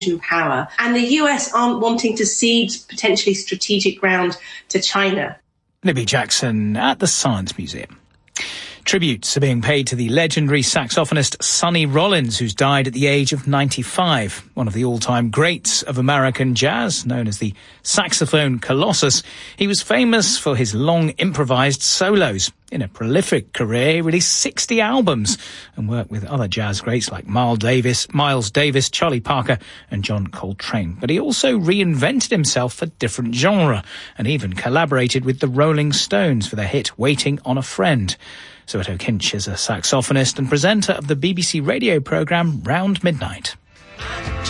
power, and the US aren't wanting to cede potentially strategic ground to China. Libby Jackson at the Science Museum. Tributes are being paid to the legendary saxophonist Sonny Rollins, who's died at the age of 95. One of the all-time greats of American jazz, known as the saxophone colossus, he was famous for his long improvised solos. In a prolific career, he released 60 albums and worked with other jazz greats like Miles Davis, Charlie Parker and John Coltrane. But he also reinvented himself for different genre and even collaborated with the Rolling Stones for their hit Waiting on a Friend. Soweto Kinch is a saxophonist and presenter of the BBC radio programme Round Midnight.